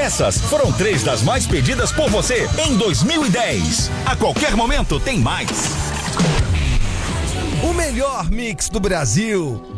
Essas foram 3 das mais pedidas por você em 2010. A qualquer momento tem mais. O melhor mix do Brasil.